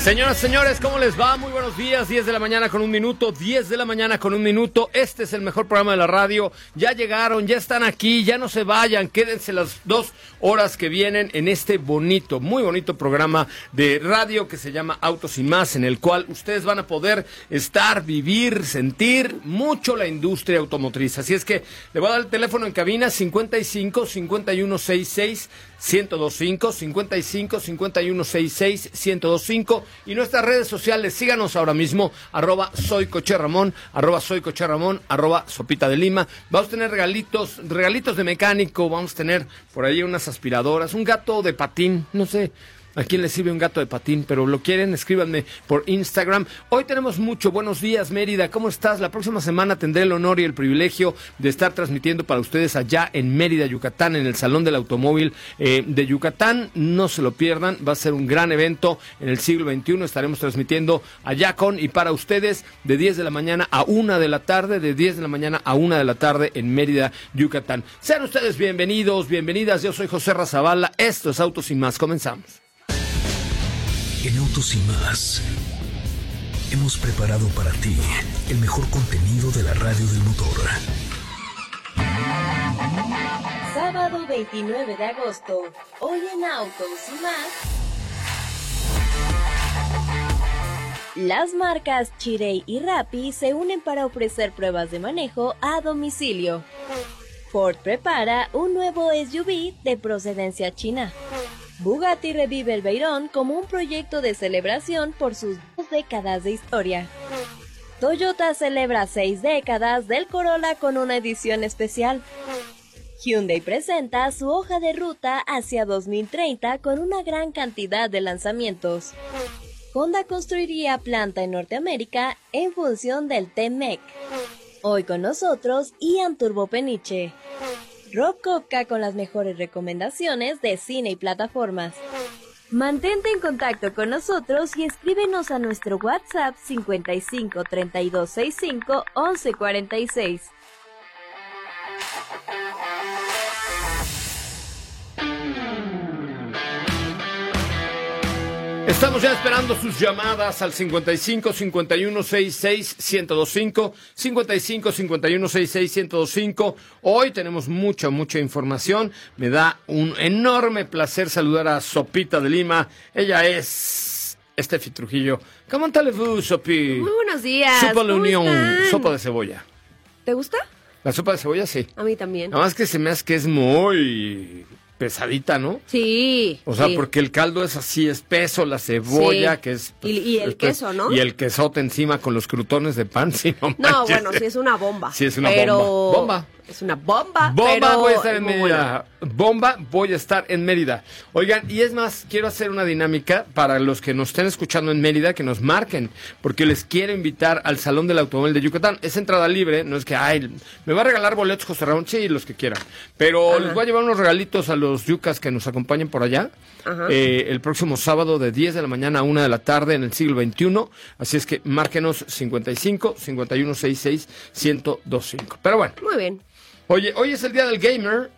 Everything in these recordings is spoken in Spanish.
Señoras, señores, ¿cómo les va? Muy buenos días, 10 de la mañana con un minuto, 10 de la mañana con un minuto. Este es el mejor programa de la radio. Ya llegaron, ya están aquí, ya no se vayan, quédense las 2 horas que vienen en este bonito, muy bonito programa de radio que se llama Autos y Más, en el cual ustedes van a poder estar, vivir, sentir mucho la industria automotriz. Así es que le voy a dar el teléfono en cabina, 55 51 66 1025, 55 51 66 1025, y nuestras redes sociales. Síganos ahora mismo, @soycocherramón, @soycocherramón, @sopita de Lima. Vamos a tener regalitos de mecánico, vamos a tener por ahí unas aspiradoras, un gato de patín, no sé a quién le sirve un gato de patín, pero lo quieren, escríbanme por Instagram. Hoy tenemos mucho. Buenos días, Mérida, ¿cómo estás? La próxima semana tendré el honor y el privilegio de estar transmitiendo para ustedes allá en Mérida, Yucatán, en el Salón del Automóvil de Yucatán. No se lo pierdan, va a ser un gran evento en el siglo XXI. Estaremos transmitiendo allá con y para ustedes de 10 de la mañana a 1 de la tarde, de 10 de la mañana a 1 de la tarde en Mérida, Yucatán. Sean ustedes bienvenidos, bienvenidas. Yo soy José Razabala. Esto es Autos y Más. Comenzamos. En Autos y Más hemos preparado para ti el mejor contenido de la radio del motor. Sábado 29 de agosto, hoy en Autos y Más. Las marcas Chery y Rappi se unen para ofrecer pruebas de manejo a domicilio. Ford prepara un nuevo SUV de procedencia china. Bugatti revive el Veyron como un proyecto de celebración por sus 2 décadas de historia. Toyota celebra 6 décadas del Corolla con una edición especial. Hyundai presenta su hoja de ruta hacia 2030 con una gran cantidad de lanzamientos. Honda construiría planta en Norteamérica en función del T-MEC. Hoy con nosotros, Ian Turbo Peniche. Rob Kopka con las mejores recomendaciones de cine y plataformas. Mantente en contacto con nosotros y escríbenos a nuestro WhatsApp 55 32 65 11 46. Estamos ya esperando sus llamadas al 55 51 66 1025, 55 51 66 1025. Hoy tenemos mucha información. Me da un enorme placer saludar a Sopita de Lima. Ella es Estefi Trujillo. ¿Cómo tal vous, Sopi? Muy buenos días. Sopa de unión, están? sopa de cebolla. ¿Te gusta? La sopa de cebolla, sí. A mí también. Nada más que se me hace que es muy pesadita, ¿no? Sí. O sea, sí. porque el caldo es así espeso, la cebolla, sí. que es... Y el queso, ¿no? Y el quesote encima con los crutones de pan, sí, no No, manches. bueno, sí es una bomba. Sí es una pero... bomba. Es una bomba, Bomba, pero... voy a estar en muy Mérida. Bomba, voy a estar en Mérida. Oigan, y es más, quiero hacer una dinámica para los que nos estén escuchando en Mérida, que nos marquen, porque les quiero invitar al Salón del Automóvil de Yucatán. Es entrada libre, no es que, me va a regalar boletos José Ramón, sí, los que quieran. Pero Ajá. les voy a llevar unos regalitos a los yucas que nos acompañen por allá. El próximo sábado de 10 de la mañana a 1 de la tarde en el siglo XXI. Así es que márquenos 55 51 66 1025. Pero bueno. Muy bien. Oye, hoy es el día del gamer,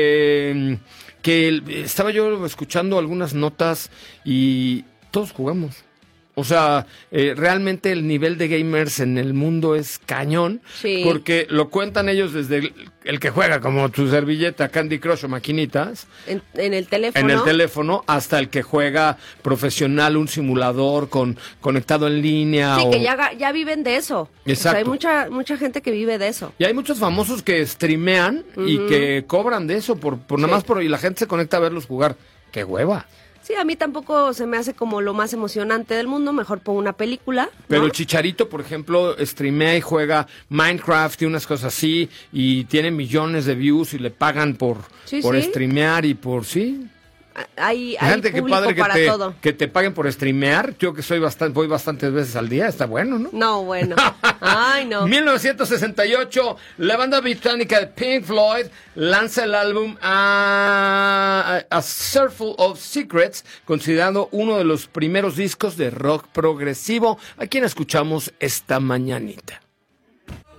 que estaba yo escuchando algunas notas y todos jugamos. O sea, realmente el nivel de gamers en el mundo es cañón, Sí. porque lo cuentan ellos desde el que juega como tu servilleta, Candy Crush o maquinitas, En el teléfono. en el teléfono, hasta el que juega profesional, un simulador conectado en línea. Sí, o... que ya viven de eso. Exacto. O sea, hay mucha gente que vive de eso. Y hay muchos famosos que streamean y que cobran de eso, por nada más y la gente se conecta a verlos jugar. ¡Qué hueva! Sí, a mí tampoco se me hace como lo más emocionante del mundo. Mejor pongo una película, ¿no? Pero el Chicharito, por ejemplo, streamea y juega Minecraft y unas cosas así, y tiene millones de views y le pagan por Sí. streamear y por sí. Hay Gente, qué público padre para todo. que te paguen por streamear. Yo que voy bastantes veces al día, está bueno, ¿no? No, bueno. Ay, no. 1968, la banda británica de Pink Floyd lanza el álbum A Circle of Secrets, considerado uno de los primeros discos de rock progresivo. ¿A quién escuchamos esta mañanita?